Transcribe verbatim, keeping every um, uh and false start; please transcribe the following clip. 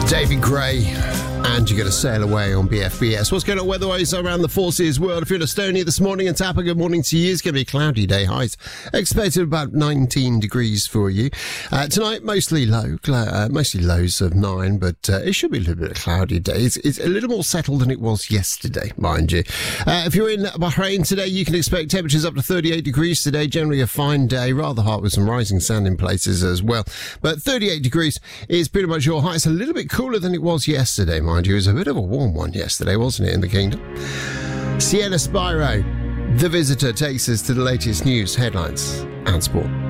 David Gray, and you're going to sail away on B F B S. What's going on weather-wise around the Four Seas world? If you're in Estonia this morning and Tapa, good morning to you. It's going to be a cloudy day. Highs expected about nineteen degrees for you. Uh, tonight, mostly low, cl- uh, mostly lows of nine, but uh, it should be a little bit of a cloudy day. It's, it's a little more settled than it was yesterday, mind you. Uh, if you're in Bahrain today, you can expect temperatures up to thirty-eight degrees today. Generally a fine day, rather hot with some rising sun in places as well. But thirty-eight degrees is pretty much your high. It's a little bit cooler than it was yesterday, mind you. It was a bit of a warm one yesterday, wasn't it, in the kingdom? Sienna Spyro, The Visitor, takes us to the latest news, headlines and sport.